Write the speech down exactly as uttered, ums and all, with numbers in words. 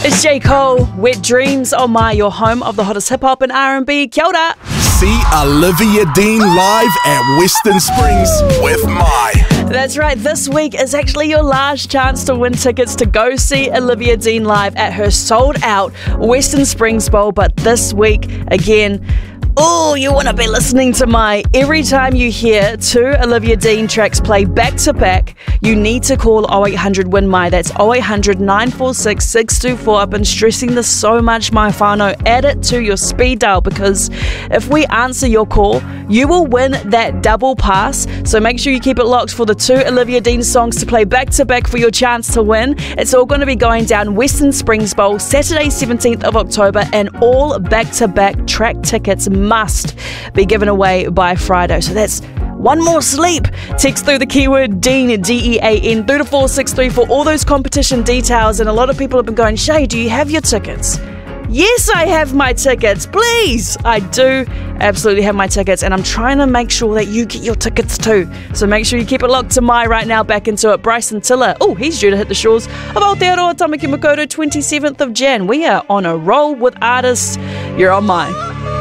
It's J. Cole, Wet Dreams on My, your home of the hottest hip-hop and R and B. Kia ora. See Olivia Dean live at Western Springs with My. That's right, this week is actually your last chance to win tickets to go see Olivia Dean live at her sold-out Western Springs Bowl. But this week, again, oh, you want to be listening to My. Every time you hear two Olivia Dean tracks play back-to-back, you need to call oh eight hundred win My. That's oh eight hundred nine four six six two four. I've been stressing this so much, my whānau. Add it to your speed dial, because if we answer your call, you will win that double pass. So make sure you keep it locked for the two Olivia Dean songs to play back-to-back for your chance to win. It's all going to be going down Western Springs Bowl, Saturday seventeenth of October, and all back-to-back track tickets must be given away by Friday. So that's one more sleep. Text through the keyword Dean, D E A N, through to four six three for all those competition details. And a lot of people have been going, Shay, do you have your tickets? Yes, I have my tickets. Please. I do absolutely have my tickets, and I'm trying to make sure that you get your tickets too. So make sure you keep it locked to My right now. Back into it. Bryson Tiller. Oh, he's due to hit the shores of Aotearoa Tamaki Makaurau, twenty-seventh of January. We are on a roll with artists. You're on My.